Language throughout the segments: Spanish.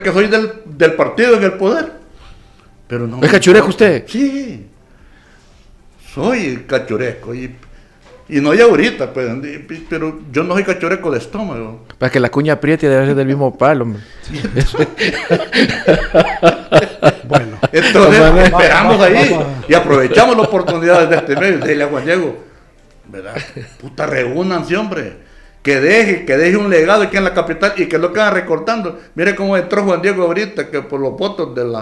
que soy del partido en el poder. Pero no. ¿Es cachureco usted? Sí. Soy cachureco. Y no ya ahorita, pues, pero yo no soy cachureco de estómago. Para que la cuña apriete debe ser del mismo palo, hombre. Bueno, entonces esperamos ahí y aprovechamos la oportunidad de este medio. Dile a Juan Diego, ¿verdad? Puta, reúnanse, hombre. Que deje un legado aquí en la capital y que lo quedan recortando. Mire cómo entró Juan Diego ahorita, que por los votos de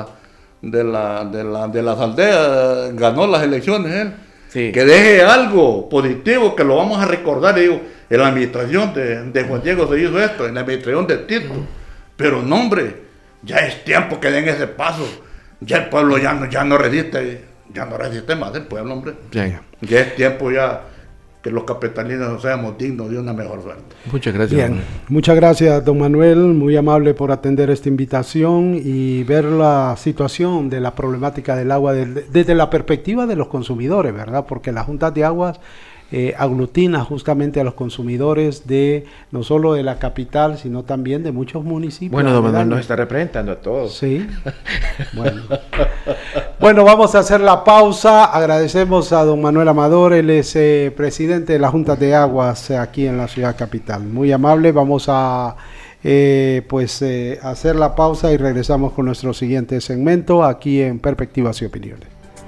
las aldeas ganó las elecciones él. Sí. Que deje algo positivo, que lo vamos a recordar. Y digo, en la administración de Juan Diego se hizo esto, en la administración de Tito. Pero no, hombre, ya es tiempo que den ese paso. Ya el pueblo ya no resiste más el pueblo, hombre. Ya es tiempo ya que los capitalinos seamos dignos de una mejor suerte. Muchas gracias. Bien, muchas gracias, don Manuel, muy amable por atender esta invitación y ver la situación de la problemática del agua desde la perspectiva de los consumidores, ¿verdad? Porque la Junta de Aguas aglutina justamente a los consumidores de no solo de la capital, sino también de muchos municipios. Bueno, don Manuel nos está representando a todos. Sí. Bueno, vamos a hacer la pausa. Agradecemos a don Manuel Amador, él es presidente de la Junta de Aguas aquí en la ciudad capital. Muy amable, vamos a hacer la pausa y regresamos con nuestro siguiente segmento aquí en Perspectivas y Opiniones.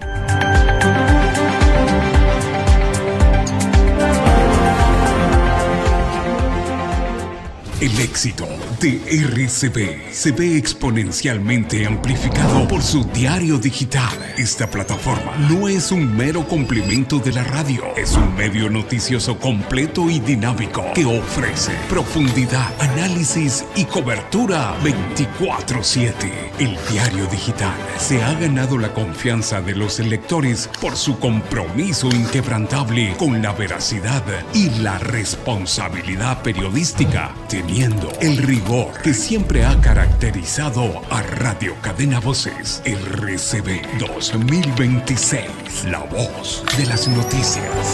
El éxito de RCB se ve exponencialmente amplificado por su diario digital. Esta plataforma no es un mero complemento de la radio, es un medio noticioso completo y dinámico que ofrece profundidad, análisis y cobertura 24/7. El diario digital se ha ganado la confianza de los lectores por su compromiso inquebrantable con la veracidad y la responsabilidad periodística, teniendo el rigor que siempre ha caracterizado a Radio Cadena Voces. RCB 2026, la voz de las noticias.